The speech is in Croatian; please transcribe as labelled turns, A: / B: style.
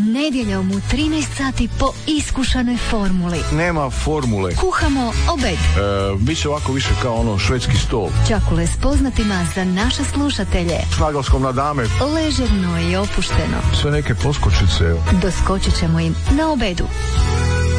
A: Nedjeljom u 13 sati po iskušanoj formuli.
B: Nema formule.
A: Kuhamo obed.
B: Biće ovako više kao ono švedski stol.
A: Čakule s poznatima za naše slušatelje.
B: S naglaskom na dame.
A: Ležerno i opušteno.
B: Sve neke poskočice.
A: Doskočit ćemo im na obedu.